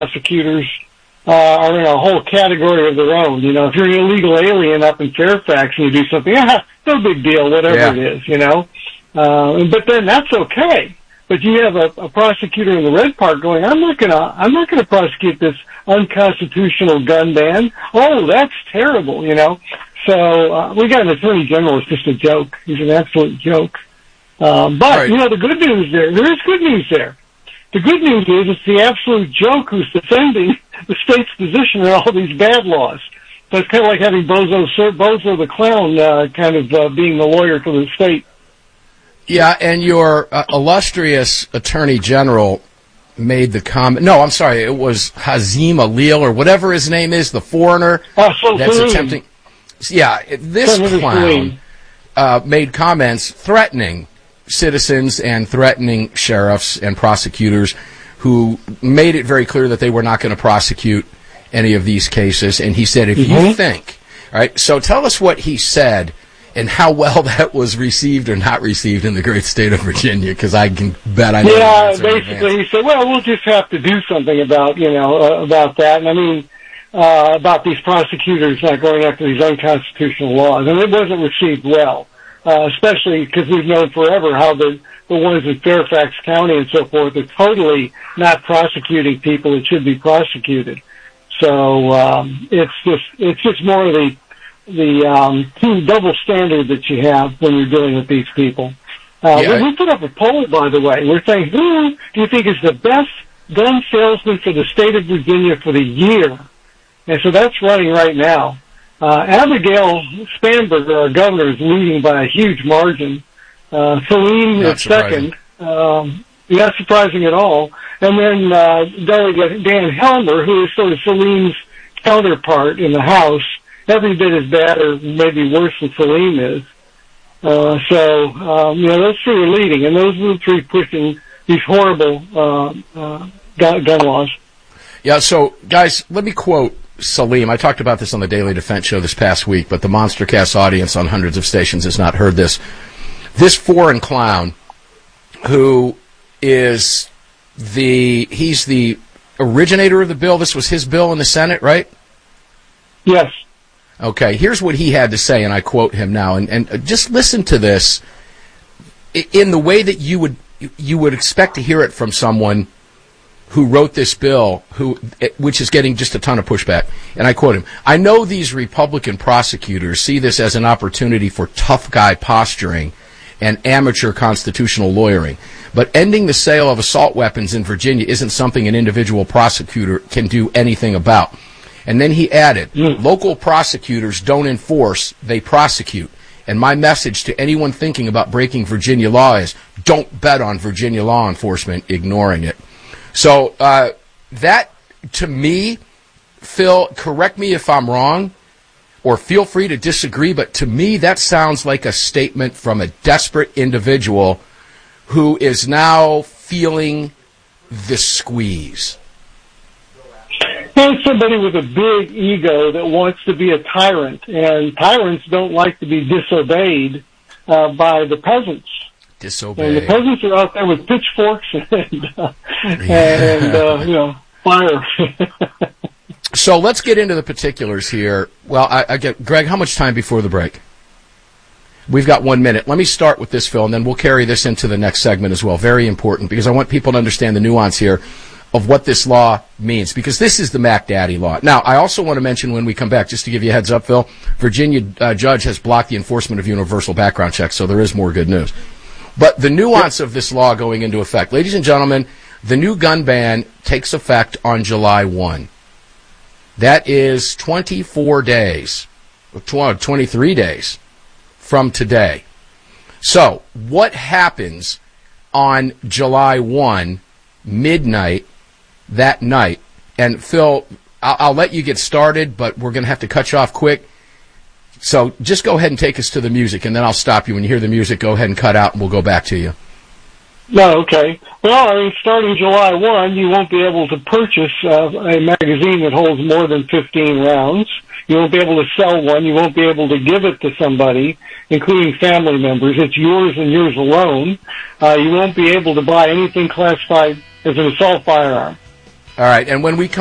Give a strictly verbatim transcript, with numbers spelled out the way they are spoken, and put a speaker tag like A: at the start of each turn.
A: prosecutors uh, are in a whole category of their own. You know, if you're an illegal alien up in Fairfax and you do something, yeah, no big deal, whatever
B: yeah.
A: it is, you know. Uh, but then that's okay. But you have a, a prosecutor in the Red Park going, I'm not gonna, I'm not gonna prosecute this unconstitutional gun ban. Oh, that's terrible, you know. So uh, we got an attorney general who's just a joke. He's an absolute joke. Um, but
B: right.
A: you know, the good news there, there is good news there. The good news is it's the absolute joke who's defending the state's position on all these bad laws. So it's kind of like having Bozo, Sir Bozo the Clown, uh, kind of uh, being the lawyer for the state.
B: Yeah, and your uh, illustrious attorney general made the comment. No, I'm sorry, it was Hazim Alil or whatever his name is, the foreigner
A: oh, so
B: that's
A: Salim.
B: attempting. Yeah, this
A: Senator
B: clown uh, made comments threatening citizens and threatening sheriffs and prosecutors who made it very clear that they were not going to prosecute any of these cases. And he said, if mm-hmm. you think, all right, so tell us what he said and how well that was received or not received in the great state of Virginia, because I can bet I know.
A: Yeah, basically he said, well, we'll just have to do something about, you know, uh, about that. And I mean, uh, about these prosecutors not going after these unconstitutional laws. And it wasn't received well. Uh, especially because we've known forever how the, the ones in Fairfax County and so forth are totally not prosecuting people that should be prosecuted. So, um, it's just, it's just more of the, the, um, two double standard that you have when you're dealing with these people. Uh,
B: yeah.
A: we, we put up a poll, by the way. We're saying, who do you think is the best gun salesman for the state of Virginia for the year? And so that's running right now. Uh, Abigail Spanberger, our governor, is leading by a huge margin. Uh, Salim is second. Um, not surprising at all. And then, uh, Delegate Dan Helmer, who is sort of Salim's counterpart in the House, every bit as bad or maybe worse than Salim is. Uh, so, um, you know, those three are leading, and those are the three pushing these horrible, uh, uh, gun, gun laws.
B: Yeah, so, guys, let me quote Salim. I talked about this on the Daily Defense Show this past week, but the MonsterCast audience on hundreds of stations has not heard this. This foreign clown, who is the, he's the originator of the bill. This was his bill in the Senate, right?
A: Yes.
B: Okay, here's what he had to say, and I quote him now, and, and just listen to this in the way that you would, you would expect to hear it from someone who wrote this bill, who, which is getting just a ton of pushback. And I quote him, I know these Republican prosecutors see this as an opportunity for tough guy posturing and amateur constitutional lawyering. But ending the sale of assault weapons in Virginia isn't something an individual prosecutor can do anything about. And then he added, mm. local prosecutors don't enforce, they prosecute. And my message to anyone thinking about breaking Virginia law is, don't bet on Virginia law enforcement ignoring it. So uh, that, to me, Phil, correct me if I'm wrong, or feel free to disagree, but to me that sounds like a statement from a desperate individual who is now feeling the squeeze.
A: And somebody with a big ego that wants to be a tyrant, and tyrants don't like to be disobeyed uh, by the peasants.
B: Disobeyed.
A: And the peasants are out there with pitchforks and, uh, and uh, you know, fire.
B: So let's get into the particulars here. Well, I, I get Greg. How much time before the break? We've got one minute. Let me start with this, Phil, and then we'll carry this into the next segment as well. Very important, because I want people to understand the nuance here of what this law means, because this is the Mac Daddy law. Now, I also want to mention when we come back, just to give you a heads up, Phil, Virginia uh, judge has blocked the enforcement of universal background checks, so there is more good news. But the nuance of this law going into effect, ladies and gentlemen, the new gun ban takes effect on July first. That is twenty-four days, twenty-three days from today. So, what happens on July first, midnight, that night? And Phil, I'll, I'll let you get started, but we're going to have to cut you off quick. So just go ahead and take us to the music, and then I'll stop you. When you hear the music, go ahead and cut out, and we'll go back to you.
A: No, okay. Well, I mean, starting July first, you won't be able to purchase uh, a magazine that holds more than fifteen rounds. You won't be able to sell one. You won't be able to give it to somebody, including family members. It's yours and yours alone. Uh, you won't be able to buy anything classified as an assault firearm.
B: All right, and when we come